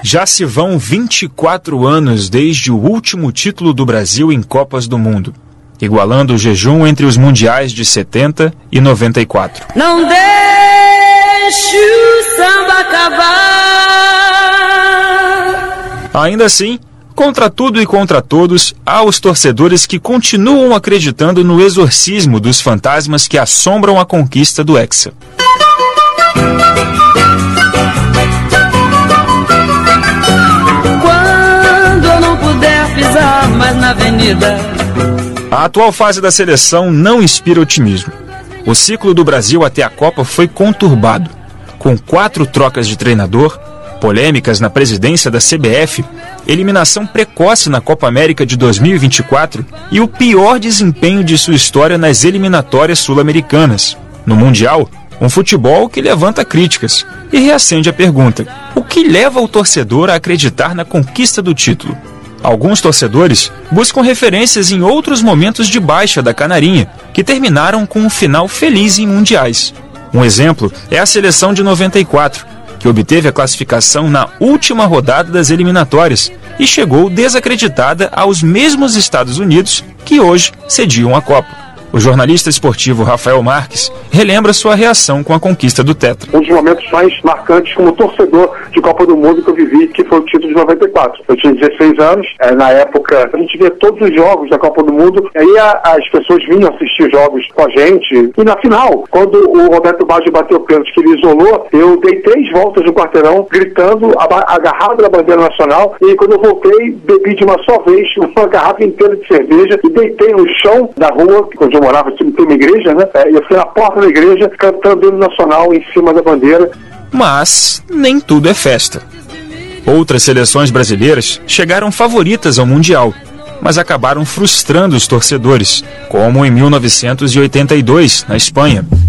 Já se vão 24 anos desde o último título do Brasil em Copas do Mundo, igualando o jejum entre os mundiais de 70 e 94. Não deixe o samba acabar. Ainda assim, contra tudo e contra todos, há os torcedores que continuam acreditando no exorcismo dos fantasmas que assombram a conquista do Hexa. Quando eu não puder pisar mais na avenida. A atual fase da seleção não inspira otimismo. O ciclo do Brasil até a Copa foi conturbado, com 4 trocas de treinador, polêmicas na presidência da CBF, eliminação precoce na Copa América de 2024 e o pior desempenho de sua história nas eliminatórias sul-americanas. No Mundial, um futebol que levanta críticas e reacende a pergunta: o que leva o torcedor a acreditar na conquista do título? Alguns torcedores buscam referências em outros momentos de baixa da Canarinha, que terminaram com um final feliz em mundiais. Um exemplo é a seleção de 94, que obteve a classificação na última rodada das eliminatórias e chegou desacreditada aos mesmos Estados Unidos que hoje sediam a Copa. O jornalista esportivo Rafael Marques relembra sua reação com a conquista do Tetra. Um dos momentos mais marcantes como torcedor de Copa do Mundo que eu vivi, que foi o título de 94. Eu tinha 16 anos, na época a gente via todos os jogos da Copa do Mundo, e aí as pessoas vinham assistir jogos com a gente, e na final, quando o Roberto Baggio bateu o pênalti que ele isolou, eu dei 3 voltas no quarteirão, gritando, agarrado na bandeira nacional, e quando eu voltei, bebi de uma só vez uma garrafa inteira de cerveja, e deitei no chão da rua, onde eu morava, tem uma igreja, né? E eu fui na porta da igreja, cantando o hino nacional em cima da bandeira. Mas nem tudo é festa. Outras seleções brasileiras chegaram favoritas ao Mundial, mas acabaram frustrando os torcedores, como em 1982, na Espanha.